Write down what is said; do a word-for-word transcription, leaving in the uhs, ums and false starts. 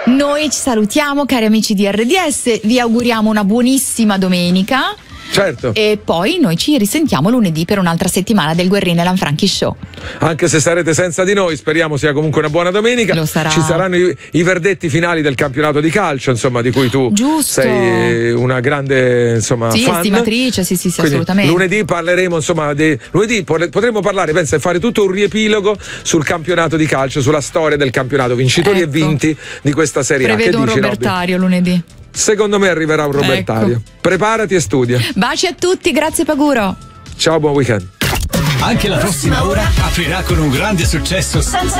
Noi ci salutiamo, cari amici di R D S, vi auguriamo una buonissima domenica. Certo. E poi noi ci risentiamo lunedì per un'altra settimana del Guerrini e Lanfranchi Show. Anche se sarete senza di noi, speriamo sia comunque una buona domenica. Lo sarà. Ci saranno i, i verdetti finali del campionato di calcio, insomma, di cui tu Giusto. sei una grande, insomma, sì, fan. Estimatrice, sì, sì, sì, Quindi, assolutamente. Lunedì parleremo, insomma, di, lunedì potremo parlare, pensa, e fare tutto un riepilogo sul campionato di calcio, sulla storia del campionato, vincitori ecco. e vinti di questa Serie A. Prevedo Che un dici, Robertario Robby? Lunedì. Secondo me arriverà un Robertario. Ecco. Preparati e studia. Baci a tutti, grazie Paguro. Ciao, buon weekend. Anche la prossima ora aprirà con un grande successo senza